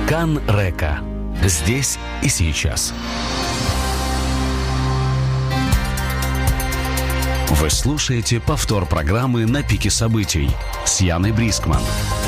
Накан Река. Здесь и сейчас. Вы слушаете повтор программы «На пике событий» с Яной Брискман.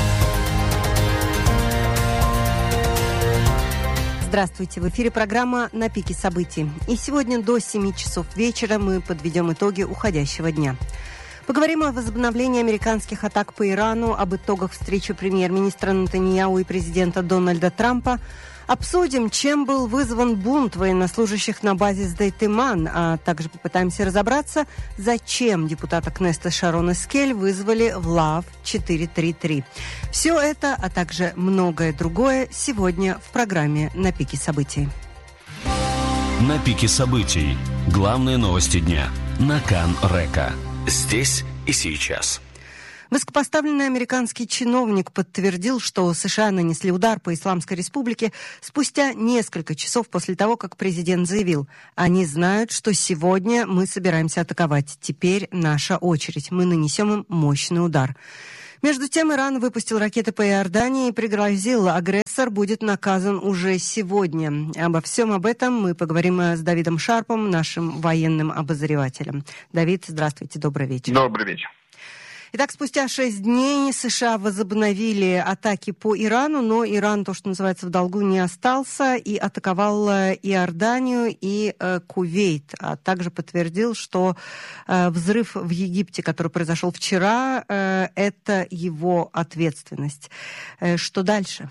Здравствуйте, в эфире программа «На пике событий». И сегодня до 7 часов вечера мы подведем итоги уходящего дня. Поговорим о возобновлении американских атак по Ирану, об итогах встречи премьер-министра Нетаньяху и президента Дональда Трампа. Обсудим, чем был вызван бунт военнослужащих на базе Сдейт-Иман, а также попытаемся разобраться, зачем депутата Кнессета Шарон Эскель вызвали в ЛАВ 433. Все это, а также многое другое сегодня в программе «На пике событий». На пике событий. Главные новости дня. Накан Река. Здесь и сейчас. Высокопоставленный американский чиновник подтвердил, что США нанесли удар по Исламской Республике спустя несколько часов после того, как президент заявил: «Они знают, что сегодня мы собираемся атаковать. Теперь наша очередь. Мы нанесем им мощный удар». Между тем, Иран выпустил ракеты по Иордании и пригрозил: агрессор будет наказан уже сегодня. Обо всем об этом мы поговорим с Давидом Шарпом, нашим военным обозревателем. Давид, здравствуйте, добрый вечер. Добрый вечер. Итак, спустя 6 дней США возобновили атаки по Ирану, но Иран, то, что называется, в долгу не остался и атаковал Иорданию и Кувейт, а также подтвердил, что взрыв в Египте, который произошел вчера, это его ответственность. Что дальше?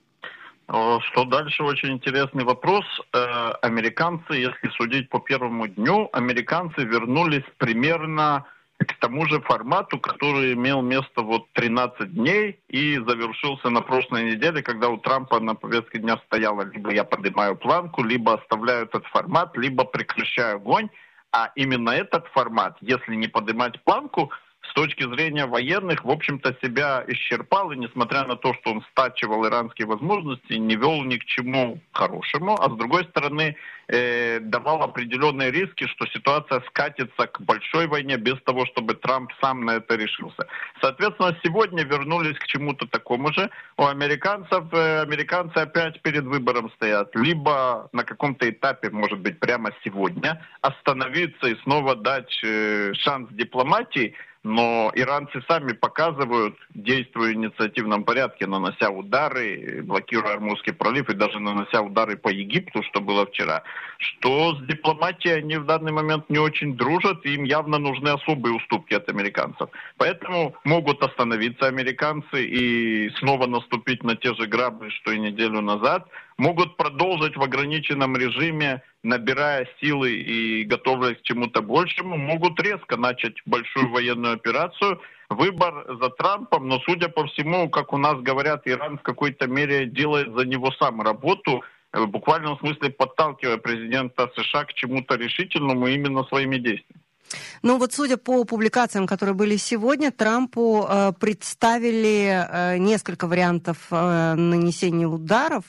Что дальше? Очень интересный вопрос. Американцы, если судить по первому дню, американцы вернулись примерно к тому же формату, который имел место 13 дней и завершился на прошлой неделе, когда у Трампа на повестке дня стояло: либо я поднимаю планку, либо оставляю этот формат, либо прекращаю огонь. А именно этот формат, если не поднимать планку, с точки зрения военных, в общем-то, себя исчерпал, и несмотря на то, что он стачивал иранские возможности, не вел ни к чему хорошему, а с другой стороны, давал определенные риски, что ситуация скатится к большой войне без того, чтобы Трамп сам на это решился. Соответственно, сегодня вернулись к чему-то такому же. У американцев, американцы опять перед выбором стоят. Либо на каком-то этапе, может быть, прямо сегодня, остановиться и снова дать шанс дипломатии, но иранцы сами показывают, действуя в инициативном порядке, нанося удары, блокируя Ормузский пролив и даже нанося удары по Египту, что было вчера, что с дипломатией они в данный момент не очень дружат, и им явно нужны особые уступки от американцев. Поэтому могут остановиться американцы и снова наступить на те же грабли, что и неделю назад, могут продолжить в ограниченном режиме, набирая силы и готовясь к чему-то большему, могут резко начать большую военную операцию. Выбор за Трампом, но, судя по всему, как у нас говорят, Иран в какой-то мере делает за него сам работу, в буквальном смысле подталкивая президента США к чему-то решительному именно своими действиями. Ну вот, судя по публикациям, которые были сегодня, Трампу представили несколько вариантов нанесения ударов,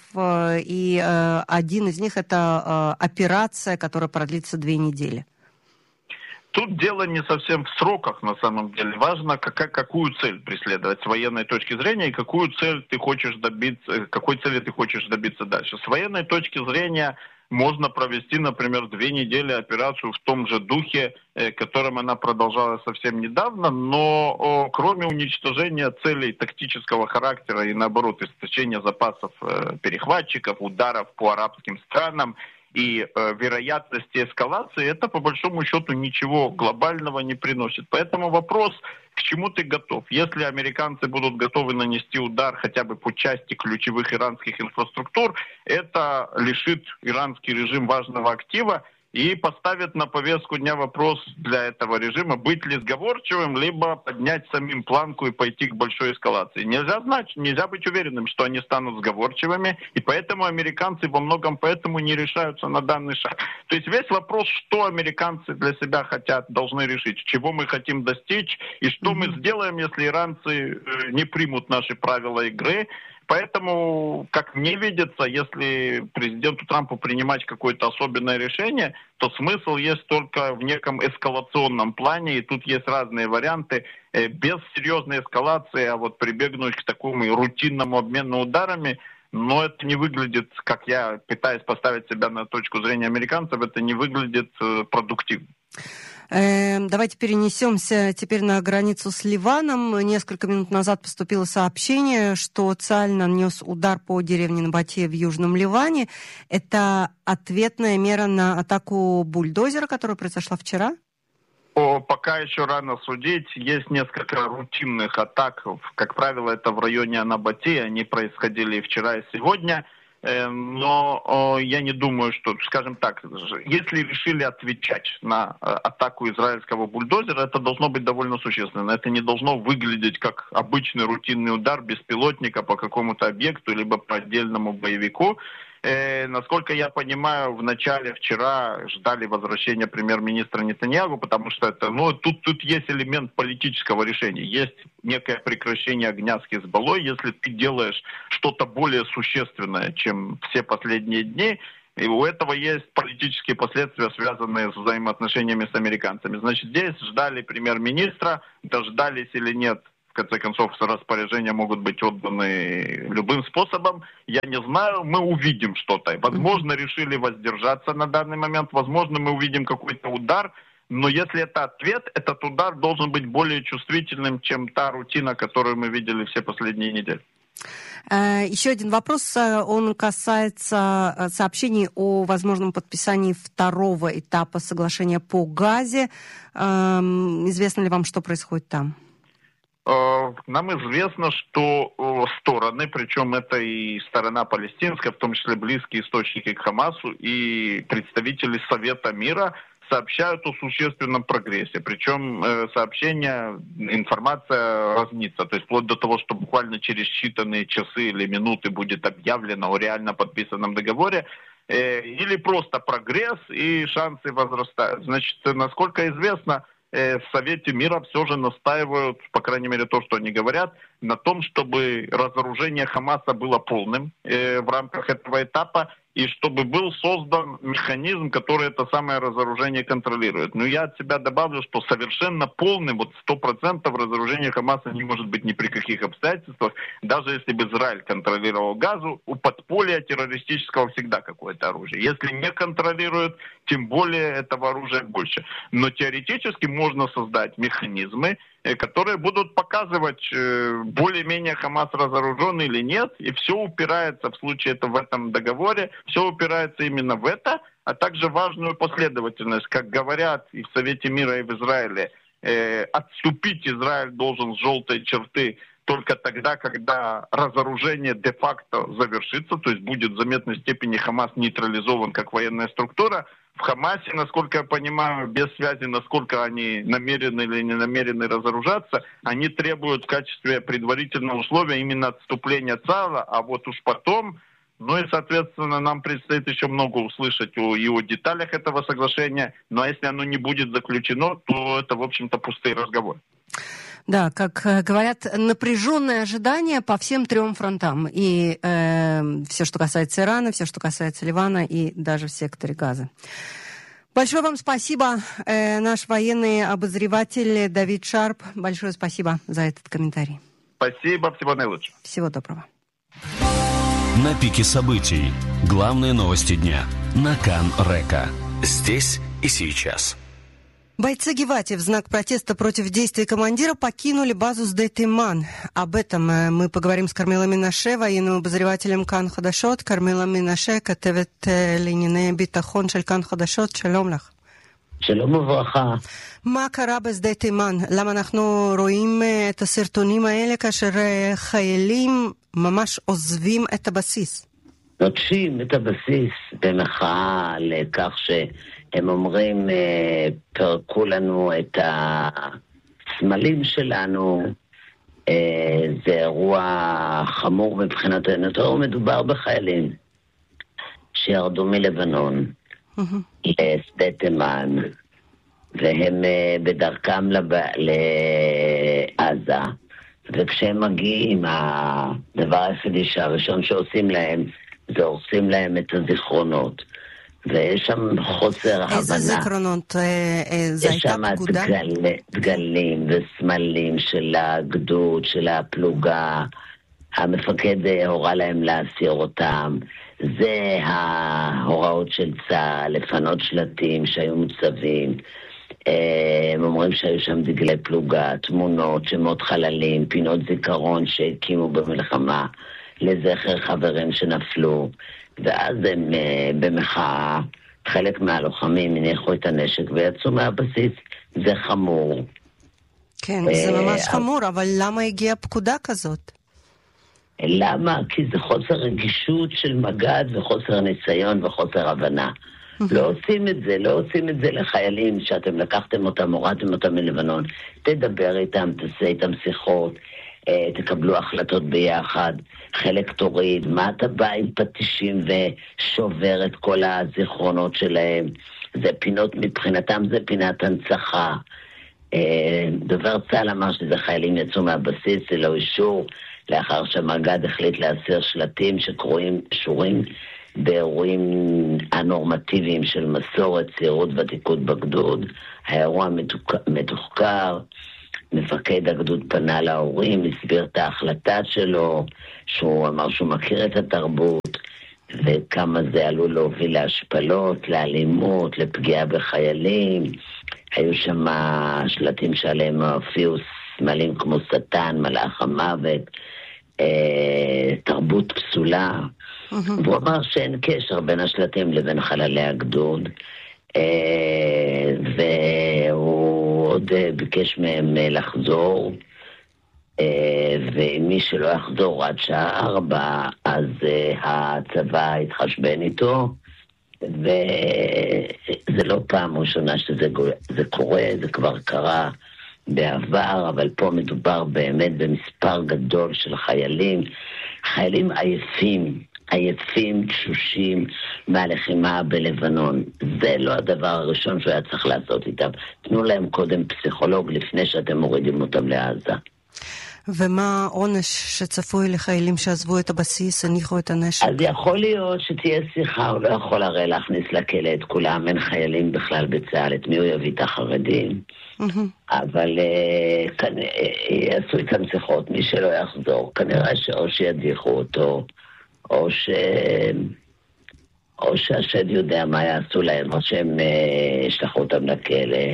и один из них — это операция, которая продлится 2 недели. Тут дело не совсем в сроках, на самом деле. Важно, какую цель преследовать с военной точки зрения и какую цель ты хочешь добиться, какой цели ты хочешь добиться дальше. С военной точки зрения можно провести, например, 2 недели операцию в том же духе, которым она продолжалась совсем недавно, но кроме уничтожения целей тактического характера и, наоборот, истощения запасов перехватчиков, ударов по арабским странам и вероятности эскалации, это по большому счету ничего глобального не приносит. Поэтому вопрос: к чему ты готов? Если американцы будут готовы нанести удар хотя бы по части ключевых иранских инфраструктур, это лишит иранский режим важного актива и поставит на повестку дня вопрос для этого режима: быть ли сговорчивым, либо поднять самим планку и пойти к большой эскалации. Нельзя быть уверенным, что они станут сговорчивыми, и поэтому американцы во многом поэтому не решаются на данный шаг. То есть весь вопрос, что американцы для себя должны решить, чего мы хотим достичь, и что мы сделаем, если иранцы не примут наши правила игры. Поэтому, как мне видится, если президенту Трампу принимать какое-то особенное решение, то смысл есть только в неком эскалационном плане, и тут есть разные варианты. Без серьезной эскалации, а вот прибегнуть к такому рутинному обмену ударами, но это не выглядит, как я пытаюсь поставить себя на точку зрения американцев, это не выглядит продуктивно. Давайте перенесемся теперь на границу с Ливаном. Несколько минут назад поступило сообщение, что Цааль нанес удар по деревне Набатия в Южном Ливане. Это ответная мера на атаку бульдозера, которая произошла вчера? Пока еще рано судить. Есть несколько рутинных атак. Как правило, это в районе Анабати. Они происходили и вчера, и сегодня. Но я не думаю, что, скажем так, если решили отвечать на атаку израильского бульдозера, это должно быть довольно существенно. Это не должно выглядеть как обычный рутинный удар беспилотника по какому-то объекту, либо по отдельному боевику. Насколько я понимаю, в начале вчера ждали возвращения премьер-министра Нетаньяху, потому что это, тут есть элемент политического решения. Есть некое прекращение огня с Хизбаллой, если ты делаешь что-то более существенное, чем все последние дни. И у этого есть политические последствия, связанные с взаимоотношениями с американцами. Значит, здесь ждали премьер-министра, дождались или нет. В конце концов, распоряжения могут быть отданы любым способом. Я не знаю, мы увидим что-то. Возможно, решили воздержаться на данный момент. Возможно, мы увидим какой-то удар. Но если это ответ, этот удар должен быть более чувствительным, чем та рутина, которую мы видели все последние недели. Еще один вопрос, он касается сообщений о возможном подписании второго этапа соглашения по Газе. Известно ли вам, что происходит там? Нам известно, что стороны, причем это и сторона палестинская, в том числе близкие источники к Хамасу, и представители Совета мира сообщают о существенном прогрессе. Причем сообщения, информация разнится. То есть вплоть до того, что буквально через считанные часы или минуты будет объявлено о реально подписанном договоре, или просто прогресс и шансы возрастают. Значит, насколько известно, в Совете мира все же настаивают, по крайней мере то, что они говорят, на том, чтобы разоружение Хамаса было полным в рамках этого этапа, и чтобы был создан механизм, который это самое разоружение контролирует. Но я от себя добавлю, что совершенно полным, 100% разоружения Хамаса не может быть ни при каких обстоятельствах. Даже если бы Израиль контролировал Газу, у подполья террористического всегда какое-то оружие. Если не контролирует, тем более этого оружия больше. Но теоретически можно создать механизмы, которые будут показывать, более-менее Хамас разоружен или нет, и все упирается, в случае в этом договоре, все упирается именно в это, а также важную последовательность, как говорят и в Совете мира, и в Израиле, отступить Израиль должен с желтой черты только тогда, когда разоружение де-факто завершится, то есть будет в заметной степени Хамас нейтрализован как военная структура. В Хамасе, насколько я понимаю, без связи, насколько они намерены или не намерены разоружаться, они требуют в качестве предварительного условия именно отступления Цаала, а вот уж потом, и, соответственно, нам предстоит еще много услышать и о деталях этого соглашения, но если оно не будет заключено, то это, в общем-то, пустые разговоры. Да, как говорят, напряженное ожидание по всем трем фронтам. И все, что касается Ирана, все, что касается Ливана и даже в секторе Газа. Большое вам спасибо, наш военный обозреватель Давид Шарп. Большое спасибо за этот комментарий. Спасибо, всего наилучшего. Всего доброго. На пике событий. Главные новости дня. На Кан-Река. Здесь и сейчас. Бойцы Гевати в знак протеста против действий командира покинули базу Сдей-Тиман. Об этом мы поговорим с Кармилой Минаше, военным обозревателем Кан Хадашот. Кармила Минаше, כתבת לענייני ביטחון של כאן חדשות. שלום לך. שלום וברכה. מה קרה בשדה תימן? למה אנחנו רואים את הסרטונים האלה כאשר חיילים ממש עוזבים את הבסיס? נוטשים את הבסיס במחאה לכך שהם אומרים, פרקו לנו את הסמלים שלנו. זה אירוע חמור מבחינתנו. מדובר בחיילים שירדו מלבנון לשדה תימן, והם בדרכם לעזה. וכשהם מגיעים, הדבר היחידי שהראשון שעושים להם, זה הורסים להם את הזיכרונות. ויש שם חוסר הבנה. איזה זיכרונות? זה יש שם דגלים וסמלים של הגדוד, של הפלוגה, המפקד הורה להם להסיר אותם. זה ההוראות של צה"ל, לפנות שלטים שהיו מוצבים. הם אומרים שהיו שם דגלי פלוגה, תמונות, שמות חללים, פינות זיכרון שהקימו במלחמה לזכר חברים שנפלו. ואז הם במחאה, חלק מהלוחמים הניחו את הנשק ויצאו מהבסיס. זה חמור. כן, זה ממש חמור, אבל למה הגיעה פקודה כזאת? למה? כי זה חוסר רגישות של מג"ד וחוסר ניסיון וחוסר הבנה. לא עושים את זה לחיילים שאתם לקחתם אותם, הורדתם אותם מלבנון. תדבר איתם, תעשה איתם שיחות, תקבלו החלטות ביחד, חלק תוריד. מה אתה בא עם פטישים ושובר את כל הזיכרונות שלהם? זה פינות, מבחינתם זה פינת הנצחה. דובר צה"ל אמר שזה חיילים יצאו מהבסיס ללא אישור, לאחר שהמג"ד החליט להסיר שלטים שקשורים באירועים הנורמטיביים של מסורת, צעירות ותיקות בגדוד. האירוע מתוחקר, מפקד הגדוד פנה להורים, הסביר את ההחלטה שלו, שהוא אמר שהוא מכיר את התרבות, וכמה זה עלול להוביל להשפלות, לאלימות, לפגיעה בחיילים. היו שם שלטים שעליהם הופיעו סמלים כמו שטן, מלאך המוות, תרבות פסולה. והוא אמר שאין קשר בין השלטים לבין חללי הגדוד, והוא עוד ביקש מהם לחזור, ומי שלא יחזור עד שעה 4, אז הצבא יתחשבן איתו. וזה לא פעם ראשונה שזה קורה, זה כבר קרה בעבר, אבל פה מדובר באמת במספר גדול של חיילים עייפים, תשושים מהלחימה בלבנון. זה לא הדבר הראשון שהוא היה צריך לעשות איתם. תנו להם קודם פסיכולוג לפני שאתם מורידים אותם לעזה. ומה העונש שצפוי לחיילים שעזבו את הבסיס, הניחו את הנשק? אז יכול להיות שתהיה שיחה, הוא לא יכול הרי להכניס לכלא את כולם, אין חיילים בכלל בצה"ל, את מי הוא יביא את החרדים. אבל יעשו איתם שיחות, מי שלא יחזור, כנראה שאו שידיחו אותו, או שהשד יודע מה יעשו להם, או שהם ישלחו אותם לכלא.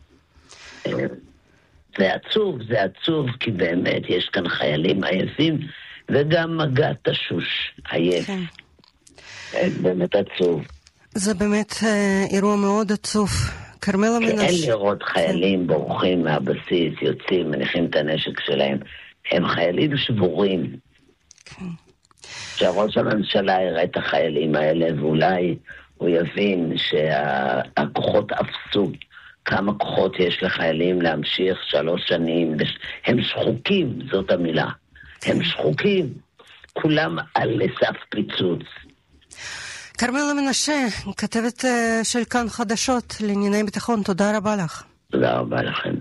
זה עצוב, כי באמת יש כאן חיילים עייפים, וגם מג"ד תשוש עייף. כן. באמת עצוב. זה באמת אירוע מאוד עצוב. כרמלה מנשה. אין לראות חיילים בורחים מהבסיס, יוצאים, מניחים את הנשק שלהם. הם חיילים שבורים. כן. שראש הממשלה יראה את החיילים האלה, ואולי הוא יבין שהכוחות אפסו. כמה כוחות יש לחיילים להמשיך 3 שנים. הם שחוקים, זאת המילה. הם שחוקים. כולם על סף פיצוץ. כרמלה מנשה, כתבת של כאן חדשות לענייני ביטחון, туда רבה לך. תודה רבה לכם.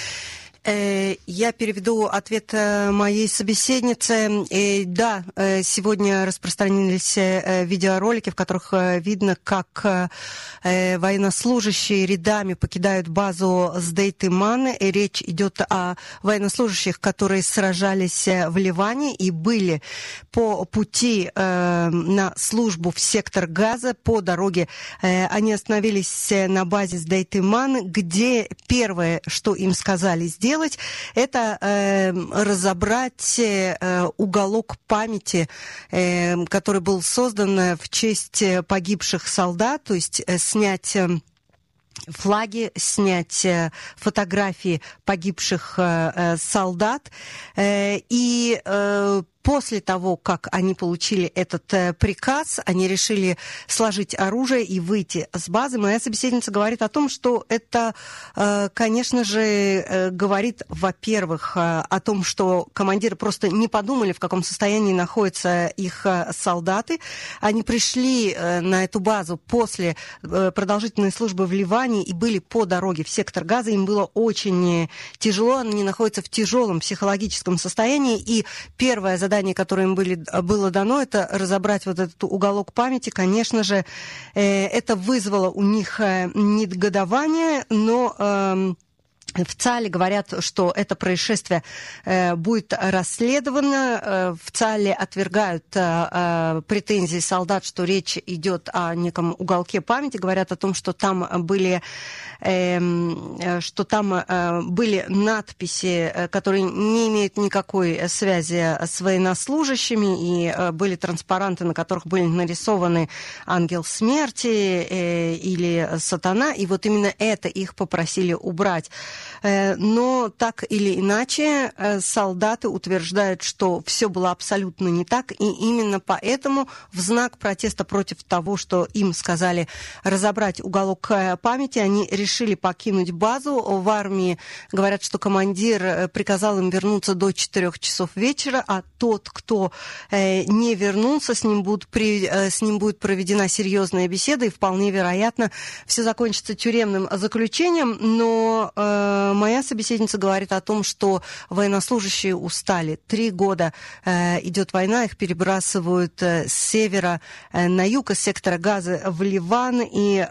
Я переведу ответ моей собеседницы. Да, сегодня распространились видеоролики, в которых видно, как военнослужащие рядами покидают базу Сдейт-Иман. Речь идет о военнослужащих, которые сражались в Ливане и были по пути на службу в сектор Газа. По дороге они остановились на базе Сдейт-Иман, где первое, что им сказали сделать, это разобрать уголок памяти, который был создан в честь погибших солдат, то есть снять флаги, снять фотографии погибших солдат. И после того, как они получили этот приказ, они решили сложить оружие и выйти с базы. Моя собеседница говорит о том, что это, конечно же, говорит, во-первых, о том, что командиры просто не подумали, в каком состоянии находятся их солдаты. Они пришли на эту базу после продолжительной службы в Ливане и были по дороге в сектор Газа. Им было очень тяжело, они находятся в тяжелом психологическом состоянии. И первое задание, которое им было дано, это разобрать вот этот уголок памяти. Конечно же, это вызвало у них негодование, но В ЦАЛе говорят, что это происшествие будет расследовано. В ЦАЛе отвергают претензии солдат, что речь идет о неком уголке памяти. Говорят о том, что там были надписи, которые не имеют никакой связи с военнослужащими, и были транспаранты, на которых были нарисованы ангел смерти или сатана, и вот именно это их попросили убрать. Но так или иначе солдаты утверждают, что все было абсолютно не так, и именно поэтому в знак протеста против того, что им сказали разобрать уголок памяти, они решили покинуть базу. В армии говорят, что командир приказал им вернуться до 4 часов вечера, а тот, кто не вернулся, с ним будет проведена серьезная беседа, и вполне вероятно все закончится тюремным заключением, но моя собеседница говорит о том, что военнослужащие устали. 3 года идет война, их перебрасывают с севера на юг, из сектора Газа в Ливан, и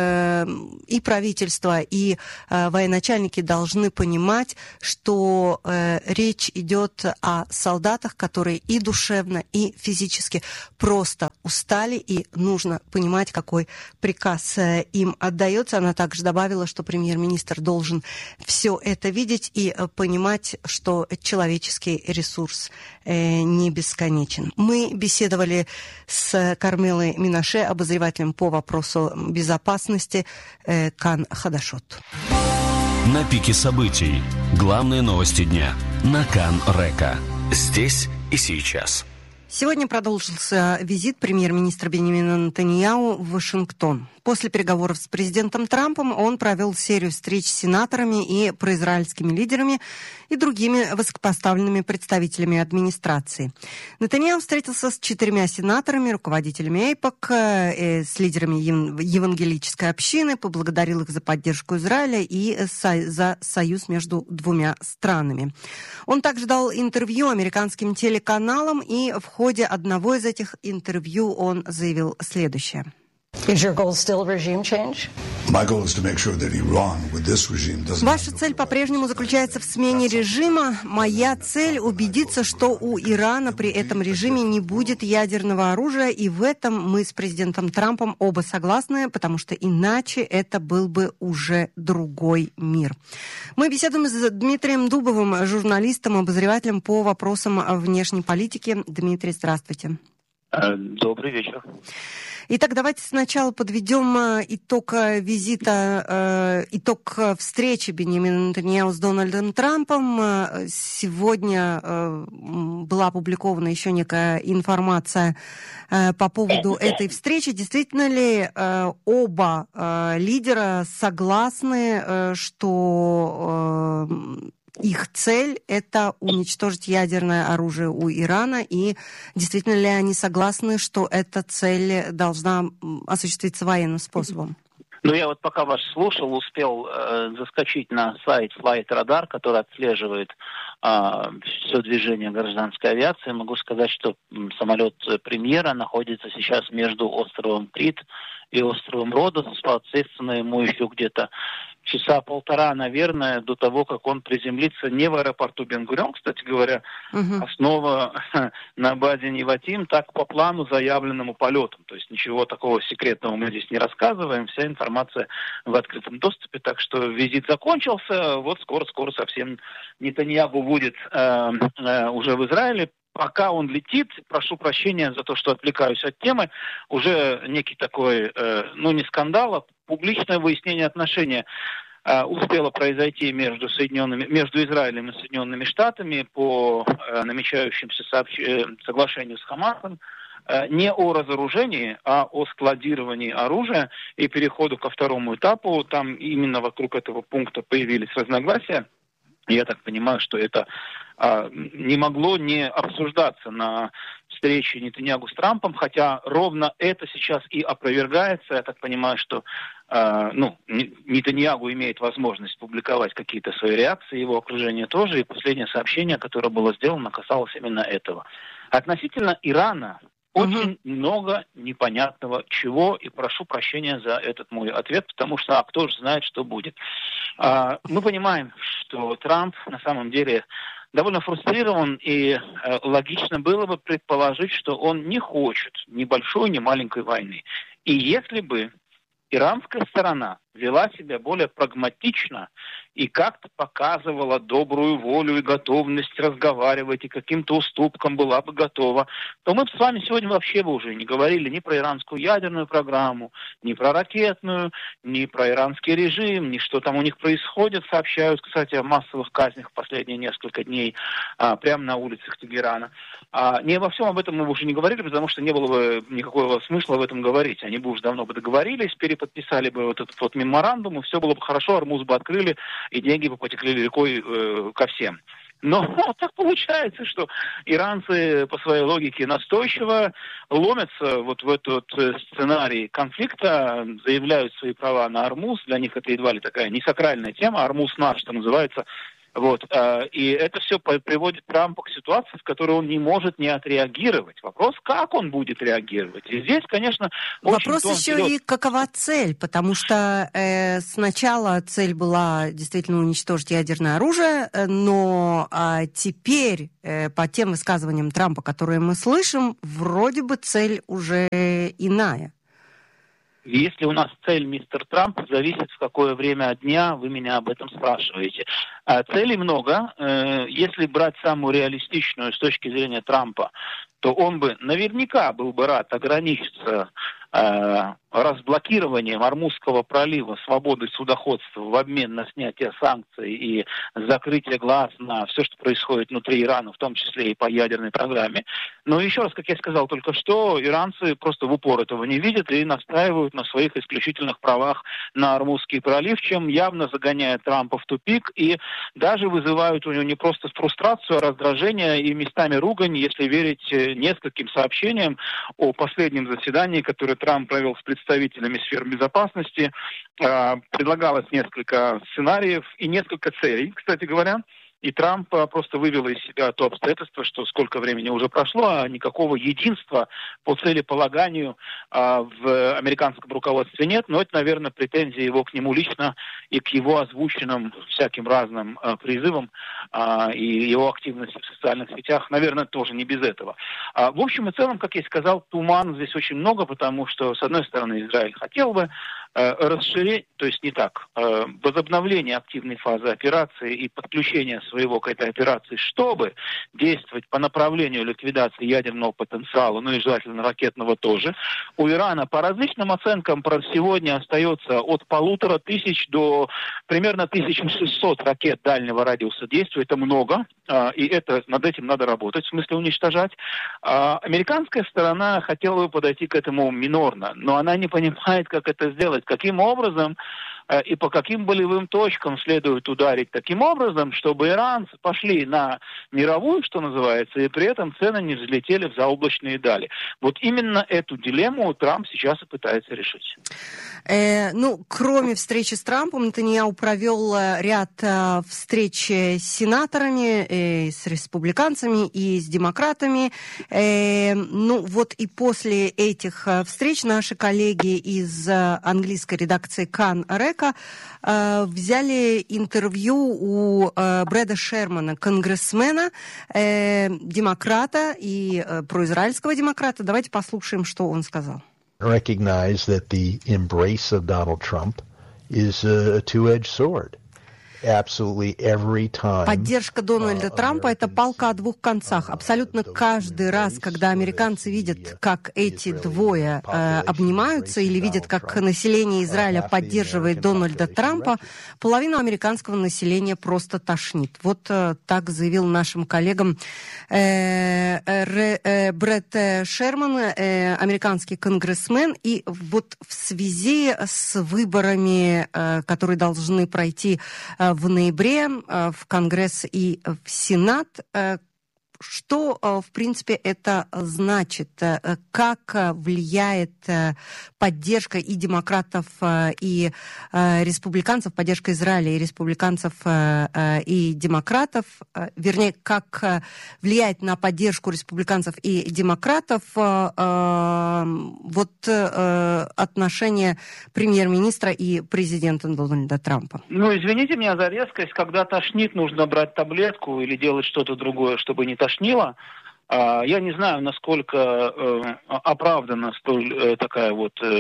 правительство, и военачальники должны понимать, что речь идет о солдатах, которые и душевно, и физически просто устали, и нужно понимать, какой приказ им отдается. Она также добавила, что премьер-министр должен все это видеть и понимать, что человеческий ресурс не бесконечен. Мы беседовали с Кармелой Минаше, обозревателем по вопросу безопасности Кан Хадашот. На пике событий. Главные новости дня. На Кан Река. Здесь и сейчас. Сегодня продолжился визит премьер-министра Беньямина Нетаньяху в Вашингтон. После переговоров с президентом Трампом он провел серию встреч с сенаторами и произраильскими лидерами и другими высокопоставленными представителями администрации. Нетаньяху встретился с 4 сенаторами, руководителями АЙПАК, с лидерами евангелической общины, поблагодарил их за поддержку Израиля и за союз между 2 странами. Он также дал интервью американским телеканалам, и в ходе одного из этих интервью он заявил следующее. Ваша цель по-прежнему заключается в смене режима. Моя цель – убедиться, что у Ирана при этом режиме не будет ядерного оружия, и в этом мы с президентом Трампом оба согласны, потому что иначе это был бы уже другой мир. Мы беседуем с Дмитрием Дубовым, журналистом, обозревателем по вопросам внешней политики. Дмитрий, здравствуйте. Добрый вечер. Итак, давайте сначала подведем итог визита, итог встречи Беньямина Нетаньяху с Дональдом Трампом. Сегодня была опубликована еще некая информация по поводу этой встречи. Действительно ли оба лидера согласны, что их цель – это уничтожить ядерное оружие у Ирана, и действительно ли они согласны, что эта цель должна осуществиться военным способом? Ну, я вот пока вас слушал, успел заскочить на сайт Flight Radar, который отслеживает все движение гражданской авиации. Могу сказать, что самолет премьера находится сейчас между островом Крит и островом Родос. Соответственно, ему еще где-то часа полтора, наверное, до того, как он приземлится не в аэропорту Бен-Гурион, кстати говоря, снова на базе Неватим, так по плану, заявленному полетом. То есть ничего такого секретного мы здесь не рассказываем, вся информация в открытом доступе. Так что визит закончился, вот скоро совсем Нетаньяху будет уже в Израиле. Пока он летит, прошу прощения за то, что отвлекаюсь от темы, уже некий такой, не скандал, а публичное выяснение отношений успело произойти между Израилем и Соединенными Штатами по намечающимся соглашению с Хамасом, не о разоружении, а о складировании оружия и переходу ко второму этапу. Там именно вокруг этого пункта появились разногласия. Я так понимаю, что это не могло не обсуждаться на встрече Нетаньяху с Трампом, хотя ровно это сейчас и опровергается. Я так понимаю, что Нетаньяху имеет возможность публиковать какие-то свои реакции, его окружение тоже, и последнее сообщение, которое было сделано, касалось именно этого. Относительно Ирана, Очень много непонятного чего, и прошу прощения за этот мой ответ, потому что кто же знает, что будет. Мы понимаем, что Трамп на самом деле довольно фрустрирован, и логично было бы предположить, что он не хочет ни большой, ни маленькой войны. И если бы иранская сторона вела себя более прагматично и как-то показывала добрую волю и готовность разговаривать, и к каким-то уступкам была бы готова, то мы бы с вами сегодня вообще бы уже не говорили ни про иранскую ядерную программу, ни про ракетную, ни про иранский режим, ни что там у них происходит. Сообщают, кстати, о массовых казнях в последние несколько дней прямо на улицах Тегерана. Не обо всем об этом мы бы уже не говорили, потому что не было бы никакого смысла об этом говорить. Они бы уже давно бы договорились, переподписали бы вот этот вот меморандум, и все было бы хорошо, Ормуз бы открыли, и деньги бы потекли рекой ко всем. Но так получается, что иранцы по своей логике настойчиво ломятся вот в этот сценарий конфликта, заявляют свои права на Ормуз. Для них это едва ли такая не сакральная тема, Ормуз наш, что называется. Вот. И это все приводит Трампа к ситуации, в которой он не может не отреагировать. Вопрос, как он будет реагировать. И здесь, конечно, вопрос еще и какова цель, потому что сначала цель была действительно уничтожить ядерное оружие, но теперь по тем высказываниям Трампа, которые мы слышим, вроде бы цель уже иная. Если у нас цель, мистер Трамп, зависит в какое время дня, вы меня об этом спрашиваете. Целей много. Если брать самую реалистичную с точки зрения Трампа, то он бы наверняка был бы рад ограничиться разблокированием Ормузского пролива, свободы судоходства в обмен на снятие санкций и закрытие глаз на все, что происходит внутри Ирана, в том числе и по ядерной программе. Но еще раз, как я сказал только что, иранцы просто в упор этого не видят и настаивают на своих исключительных правах на Ормузский пролив, чем явно загоняет Трампа в тупик и даже вызывают у него не просто фрустрацию, а раздражение и местами ругань, если верить нескольким сообщениям о последнем заседании, которое Трамп провел с представителями сфер безопасности. Предлагалось несколько сценариев и несколько целей, кстати говоря. И Трамп просто вывел из себя то обстоятельство, что сколько времени уже прошло, а никакого единства по целеполаганию в американском руководстве нет. Но это, наверное, претензии его к нему лично и к его озвученным всяким разным призывам и его активности в социальных сетях, наверное, тоже не без этого. В общем и целом, как я сказал, туман здесь очень много, потому что, с одной стороны, Израиль хотел бы расширение, то есть не так, возобновление активной фазы операции и подключение своего к этой операции, чтобы действовать по направлению ликвидации ядерного потенциала, ну и желательно ракетного тоже. У Ирана по различным оценкам сегодня остается от 1500 до примерно 1600 ракет дальнего радиуса действия. Это много, и над этим надо работать, в смысле уничтожать. Американская сторона хотела бы подойти к этому минорно, но она не понимает, как это сделать, каким образом и по каким болевым точкам следует ударить таким образом, чтобы иранцы пошли на мировую, что называется, и при этом цены не взлетели в заоблачные дали. Вот именно эту дилемму Трамп сейчас и пытается решить. Кроме встречи с Трампом, Нетаньяху провел ряд встреч с сенаторами, с республиканцами и с демократами. И после этих встреч наши коллеги из английской редакции Кан Река взяли интервью у Брэда Шермана, конгрессмена, демократа и произраильского демократа. Давайте послушаем, что он сказал. Recognize that the embrace of Donald Trump is a two-edged sword. Поддержка Дональда Трампа – это палка о двух концах. Абсолютно каждый раз, когда американцы видят, как эти двое обнимаются, или видят, как население Израиля поддерживает Дональда Трампа, половину американского населения просто тошнит. Вот так заявил нашим коллегам Брэд Шерман, американский конгрессмен. И вот в связи с выборами, которые должны пройти в ноябре в Конгресс и в Сенат, Что, в принципе, это значит? Как влияет поддержка и демократов, и республиканцев, поддержка Израиля и республиканцев, и демократов, вернее, как влияет на поддержку республиканцев и демократов отношения премьер-министра и президента Дональда Трампа? Извините меня за резкость, когда тошнит, нужно брать таблетку или делать что-то другое, чтобы не тошнило. Я не знаю, насколько оправдана столь такая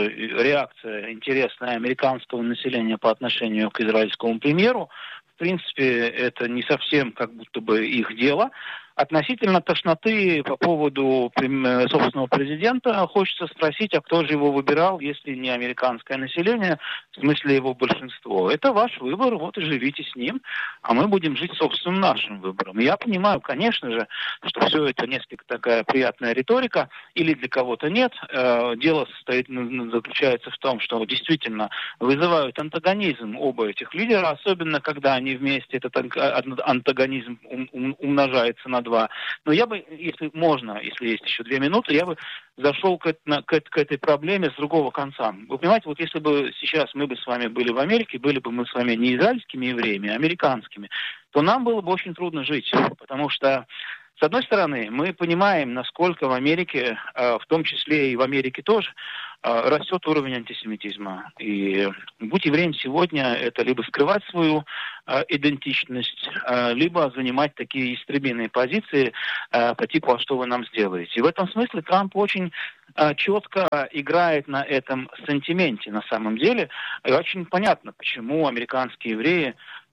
реакция интересная американского населения по отношению к израильскому премьеру. В принципе, это не совсем как будто бы их дело. Относительно тошноты по поводу собственного президента хочется спросить, а кто же его выбирал, если не американское население, в смысле его большинство. Это ваш выбор, вот и живите с ним, а мы будем жить собственным нашим выбором. Я понимаю, конечно же, что все это несколько такая приятная риторика, или для кого-то нет. Дело заключается в том, что действительно вызывают антагонизм оба этих лидера, особенно когда они вместе, этот антагонизм умножается на 2. Но я бы, если можно, если есть еще 2 минуты, я бы зашел к этой проблеме с другого конца. Вы понимаете, вот если бы сейчас мы бы с вами были в Америке, были бы мы с вами не израильскими евреями, а американскими, то нам было бы очень трудно жить, потому что с одной стороны, мы понимаем, насколько в Америке, в том числе и в Америке тоже, растет уровень антисемитизма. И быть евреем сегодня – это либо скрывать свою идентичность, либо занимать такие истребиные позиции по типу «а что вы нам сделаете?». И в этом смысле Трамп очень четко играет на этом сантименте на самом деле. И очень понятно, почему американские евреи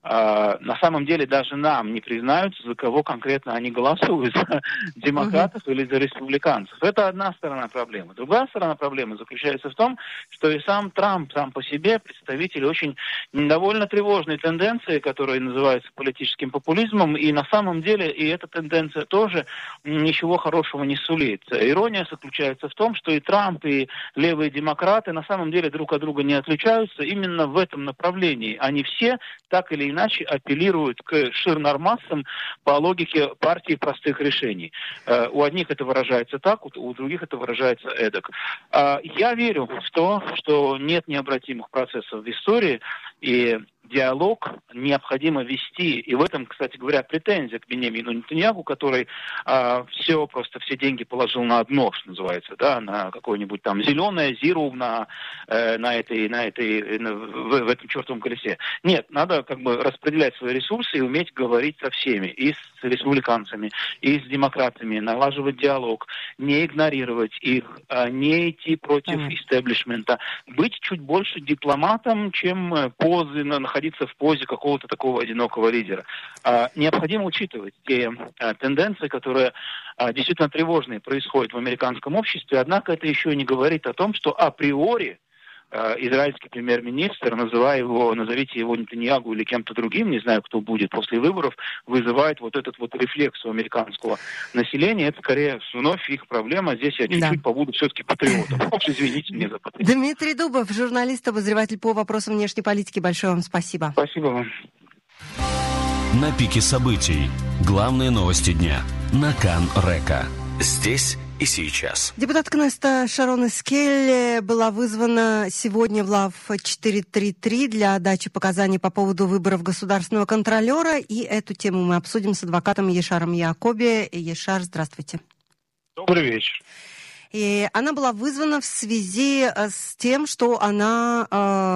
на самом деле даже нам не признаются, за кого конкретно они голосуют, за демократов или за республиканцев. Это одна сторона проблемы. Другая сторона проблемы заключается в том, что и сам Трамп сам по себе представитель очень довольно тревожной тенденции, которая называется политическим популизмом, и на самом деле и эта тенденция тоже ничего хорошего не сулит. Ирония заключается в том, что и Трамп, и левые демократы на самом деле друг от друга не отличаются именно в этом направлении. Они все так или иначе апеллируют к ширнормассам по логике партии простых решений. У одних это выражается так, у других это выражается эдак. Я верю в то, что нет необратимых процессов в истории, и диалог необходимо вести. И в этом, кстати говоря, претензия к Биньямину Нетаньяху, который все деньги положил на одно, что называется, да, на какое-нибудь там зеленое зиру в этом чертовом колесе. Нет, надо как бы распределять свои ресурсы и уметь говорить со всеми, и с республиканцами, и с демократами, налаживать диалог, не игнорировать их, не идти против истеблишмента, быть чуть больше дипломатом, чем находиться в позе какого-то такого одинокого лидера. Необходимо учитывать те тенденции, которые действительно тревожные происходят в американском обществе, однако это еще не говорит о том, что априори израильский премьер-министр, назовите его Нетаньяху или кем-то другим, не знаю, кто будет после выборов, вызывает вот этот вот рефлекс у американского населения. Это скорее вновь их проблема. Здесь я чуть-чуть побуду все-таки патриотом. Извините меня за патриот. Дмитрий Дубов, журналист, обозреватель по вопросам внешней политики. Большое вам спасибо. Спасибо вам. На пике событий. Главные новости дня. На Кан Река. Здесь и сейчас. Депутат Кнессета Шарон Эскель была вызвана сегодня в ЛАВ 433 для дачи показаний по поводу выборов государственного контролера. И эту тему мы обсудим с адвокатом Ешаром Яакоби. Ешар, здравствуйте. Добрый вечер. И она была вызвана в связи с тем, что она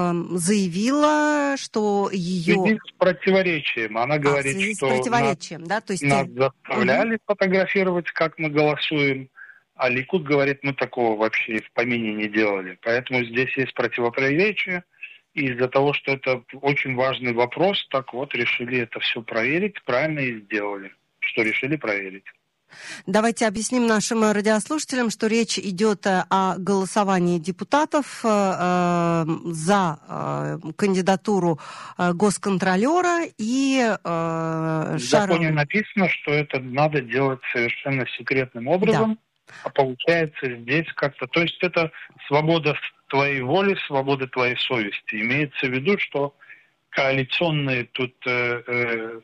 заявила, что ее... В связи с противоречием. Она говорит, что нас заставляли фотографировать, как мы голосуем, а Ликуд говорит, мы такого вообще в помине не делали. Поэтому здесь есть противоречие. И из-за того, что это очень важный вопрос, так вот решили это все проверить, правильно и сделали, что решили проверить. Давайте объясним нашим радиослушателям, что речь идет о голосовании депутатов за кандидатуру госконтролера и в законе написано, что это надо делать совершенно секретным образом, а получается здесь как-то... То есть это свобода твоей воли, свобода твоей совести. Имеется в виду, что коалиционные тут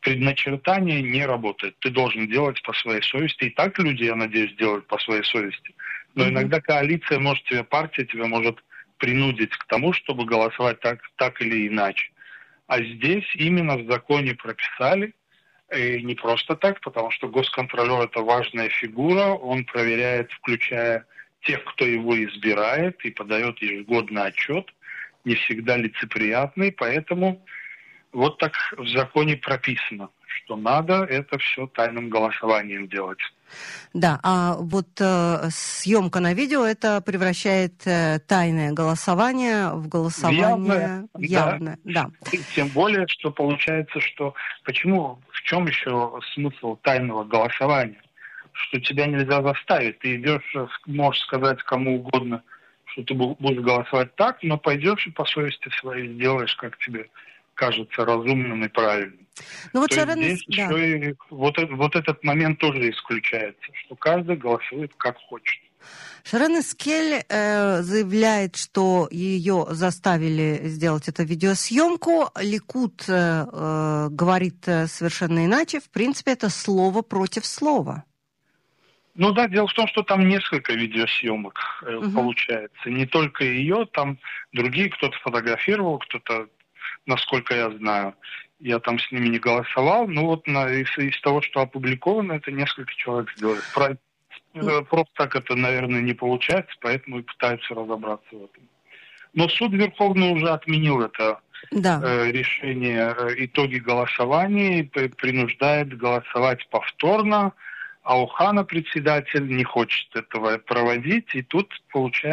предначертание не работает. Ты должен делать по своей совести. И так люди, я надеюсь, делают по своей совести. Но иногда коалиция может тебя, партия тебя может принудить к тому, чтобы голосовать так или иначе. А здесь именно в законе прописали, и не просто так, потому что госконтролер – это важная фигура, он проверяет, включая тех, кто его избирает, и подает ежегодный отчет, не всегда лицеприятный, поэтому вот так в законе прописано, что надо это все тайным голосованием делать. Да, а вот съемка на видео это превращает тайное голосование в голосование явное. Да. И тем более, что получается, что в чем еще смысл тайного голосования? Что тебя нельзя заставить. Ты идешь, можешь сказать кому угодно, что ты будешь голосовать так, но пойдешь и по совести своей сделаешь, как тебе кажется разумным и правильным. Ну, вот здесь еще и вот этот момент тоже исключается, что каждый голосует как хочет. Шерен Эскель заявляет, что ее заставили сделать эту видеосъемку. Ликуд говорит совершенно иначе. В принципе, это слово против слова. Ну да, дело в том, что там несколько видеосъемок получается. Не только ее, там другие, кто-то фотографировал, кто-то, насколько я знаю. Я там с ними не голосовал, но вот из того, что опубликовано, это несколько человек сделали. Просто так это, наверное, не получается, поэтому и пытаются разобраться в этом. Но суд Верховный уже отменил это решение, итоги голосования, и принуждает голосовать повторно, а Охана, председатель, не хочет этого проводить, и тут получается